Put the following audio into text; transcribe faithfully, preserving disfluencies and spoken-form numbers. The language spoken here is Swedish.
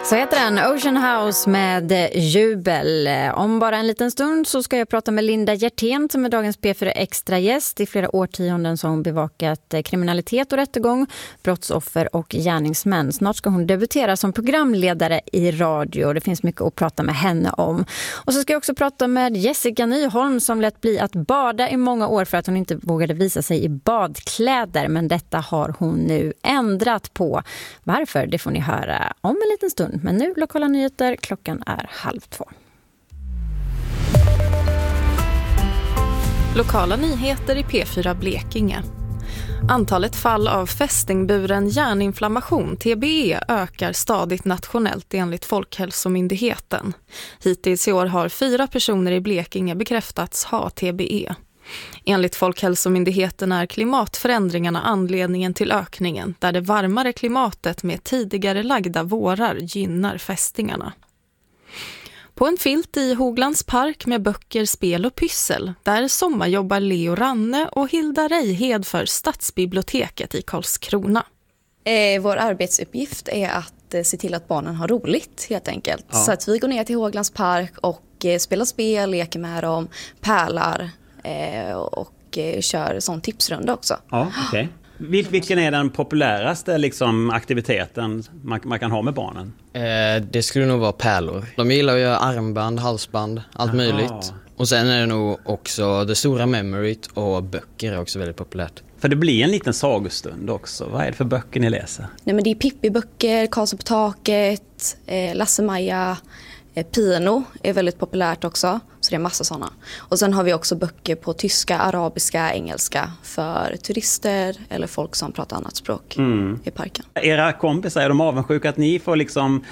Så heter den Ocean House med Jubel. Om bara en liten stund så ska jag prata med Linda Hjertén som är dagens P fyra Extra gäst. I flera årtionden som hon bevakat kriminalitet och rättegång, brottsoffer och gärningsmän. Snart ska hon debutera som programledare i radio. Det finns mycket att prata med henne om. Och så ska jag också prata med Jessica Nyholm som lät bli att bada i många år för att hon inte vågade visa sig i badkläder. Men detta har hon nu ändrat på. Varför? Det får ni höra om en liten stund. Men nu lokala nyheter, klockan är halv två. Lokala nyheter i P fyra Blekinge. Antalet fall av fästingburen hjärninflammation, T B E, ökar stadigt nationellt enligt Folkhälsomyndigheten. Hittills i år har fyra personer i Blekinge bekräftats ha T B E. Enligt Folkhälsomyndigheten är klimatförändringarna anledningen till ökningen, där det varmare klimatet med tidigare lagda vårar gynnar fästingarna. På en filt i Hoglands park med böcker, spel och pyssel, där sommarjobbar Leo Ranne och Hilda Reihed för Stadsbiblioteket i Karlskrona. Eh, vår arbetsuppgift är att eh, se till att barnen har roligt helt enkelt. Ja. Så att vi går ner till Hoglands park och eh, spelar spel, leker med dem, pärlar eh, och eh, kör sån tipsrunda också. Ja, okej. Okay. Vilken är den populäraste liksom, aktiviteten man, man kan ha med barnen? Eh, det skulle nog vara pärlor. De gillar att göra armband, halsband, allt Aha. möjligt. Och sen är det nog också det stora memoryt och böcker är också väldigt populärt. För det blir en liten sagostund också. Vad är det för böcker ni läser? Nej, men det är Pippi-böcker, Karlsson på taket, eh, Lasse-Maja, eh, Pino är väldigt populärt också. Så det är massa sådana. Och sen har vi också böcker på tyska, arabiska, engelska för turister eller folk som pratar annat språk mm. i parken. Era kompisar, är de avundsjuka att ni får liksom